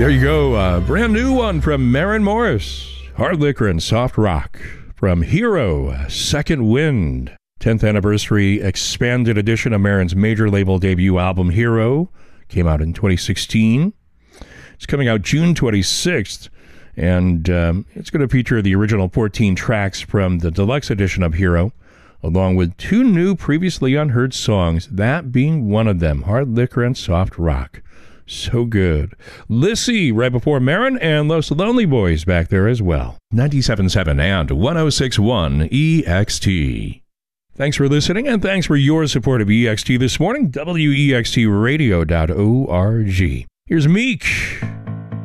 There you go. A brand new one from Maren Morris. Hard Liquor and Soft Rock. From Hero, Second Wind. 10th anniversary expanded edition of Maren's major label debut album, Hero. Came out in 2016. It's coming out June 26th. And it's going to feature the original 14 tracks from the deluxe edition of Hero, along with 2 new previously unheard songs, that being one of them, Hard Liquor and Soft Rock. So good. Lissy right before Maren, and Los Lonely Boys back there as well. 97.7 and 106.1 EXT. Thanks for listening, and thanks for your support of EXT this morning. WEXTradio.org. Here's Meek.